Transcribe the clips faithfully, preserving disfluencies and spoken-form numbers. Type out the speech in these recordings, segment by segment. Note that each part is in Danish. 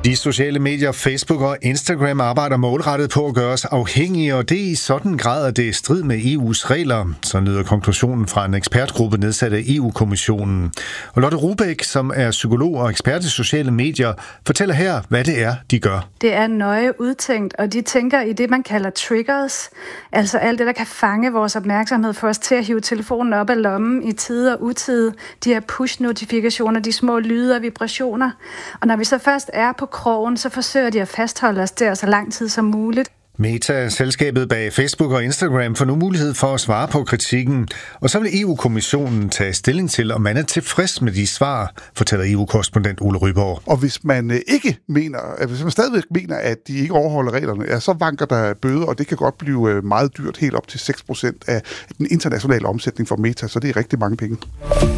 De sociale medier, Facebook og Instagram arbejder målrettet på at gøre os afhængige, og det er i sådan grad, at det er strid med E U's regler. Så lyder konklusionen fra en ekspertgruppe nedsat af E U-kommissionen. Og Lotte Rubæk, som er psykolog og ekspert i sociale medier, fortæller her, hvad det er, de gør. Det er nøje udtænkt, og de tænker i det, man kalder triggers. Altså alt det, der kan fange vores opmærksomhed for os til at hive telefonen op af lommen i tide og utide. De her push-notifikationer, de små lyde og vibrationer. Og når vi så først er på krogen, så forsøger de at fastholde os der så lang tid som muligt. Meta, selskabet bag Facebook og Instagram, får nu mulighed for at svare på kritikken. Og så vil E U-kommissionen tage stilling til, om man er tilfreds med de svar, fortæller E U-korrespondent Ole Ryborg. Og hvis man ikke mener, hvis man stadigvæk mener, at de ikke overholder reglerne, ja, så vanker der bøder, og det kan godt blive meget dyrt, helt op til seks procent af den internationale omsætning for Meta, så det er rigtig mange penge.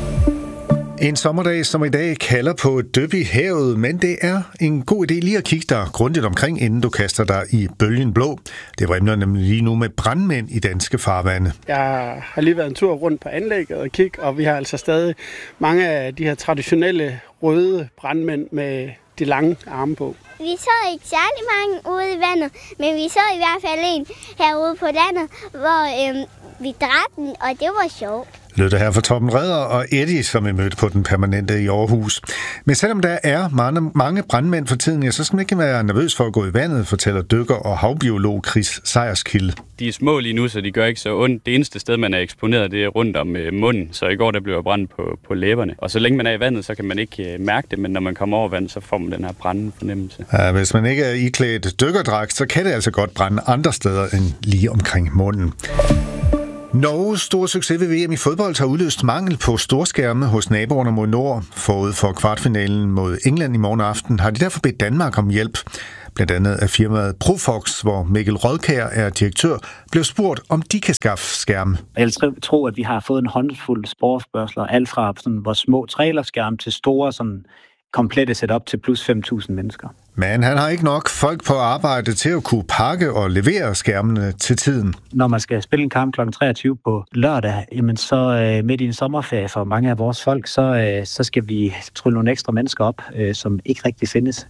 En sommerdag som i dag kalder på et dyb i havet, men det er en god idé lige at kigge dig grundigt omkring, inden du kaster dig i bølgen blå. Det vrimler nemlig lige nu med brandmænd i danske farvande. Jeg har lige været en tur rundt på anlægget og kigge, og vi har altså stadig mange af de her traditionelle røde brandmænd med de lange arme på. Vi så ikke særlig mange ude i vandet, men vi så i hvert fald en herude på landet, hvor øhm, vi dræbte den, og det var sjovt. Lød det her fra Torben Ræder og Eddie, som er mødt på den permanente i Aarhus. Men selvom der er mange, mange brandmænd for tiden, ja, så skal man ikke være nervøs for at gå i vandet, fortæller dykker og havbiolog Chris Sejerskilde. De er små lige nu, så de gør ikke så ondt. Det eneste sted, man er eksponeret, det er rundt om munden. Så i går der blev jeg brændt på, på læberne. Og så længe man er i vandet, så kan man ikke mærke det, men når man kommer over vand, så får man den her brændende fornemmelse. Ja, hvis man ikke er iklædt dykkerdragt, så kan det altså godt brænde andre steder end lige omkring munden. Norges store succes ved V M i fodbold har udløst mangel på storskærme hos naboerne mod nord. Forud for kvartfinalen mod England i morgen aften har de derfor bedt Danmark om hjælp. Blandt andet af firmaet Profox, hvor Mikkel Rødkær er direktør, blev spurgt, om de kan skaffe skærme. Jeg tror, at vi har fået en håndfuld sportsspørgsler, alt fra sådan, hvor små trailerskærme til store sådan komplette setup til plus fem tusind mennesker. Men han har ikke nok folk på arbejde til at kunne pakke og levere skærmene til tiden. Når man skal spille en kamp klokken treogtyve på lørdag, jamen så øh, midt i en sommerferie for mange af vores folk, så, øh, så skal vi trylle nogle ekstra mennesker op, øh, som ikke rigtig findes.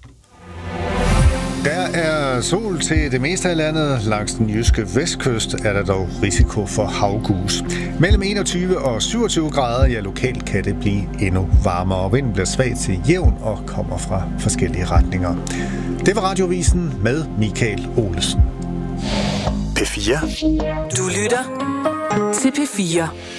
Der er sol til det meste af landet. Langs den jyske vestkyst er der dog risiko for havgus. Mellem enogtyve og syvogtyve grader, ja, lokalt kan det blive endnu varmere. Vinden bliver svag til jævn og kommer fra forskellige retninger. Det var Radiovisen med Michael Olesen. P fire. Du lytter til P fire.